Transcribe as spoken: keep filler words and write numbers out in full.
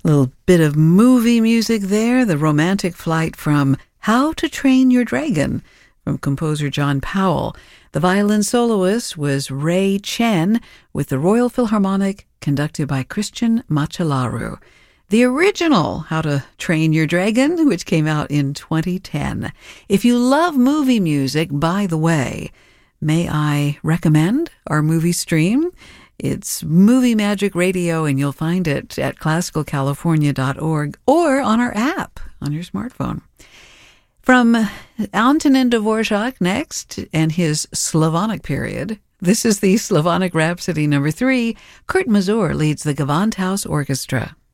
A little bit of movie music there, the romantic flight from How to Train Your Dragon from composer John Powell. The violin soloist was Ray Chen with the Royal Philharmonic, conducted by Christian Machalaru. The original How to Train Your Dragon, which came out in twenty ten. If you love movie music, by the way, may I recommend our movie stream? It's Movie Magic Radio, and you'll find it at classical california dot org or on our app on your smartphone. From Antonin Dvorak next, and his Slavonic period. This is the Slavonic Rhapsody number three. Kurt Masur leads the Gewandhaus Orchestra.